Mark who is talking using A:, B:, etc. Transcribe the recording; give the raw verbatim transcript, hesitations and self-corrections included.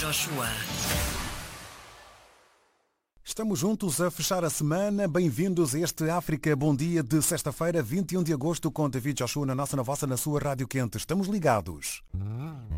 A: Joshua.
B: Estamos juntos a fechar a semana. Bem-vindos a este África Bom Dia de sexta-feira, vinte e um de agosto, com David Joshua na nossa, na vossa, na sua Rádio Quente. Estamos ligados.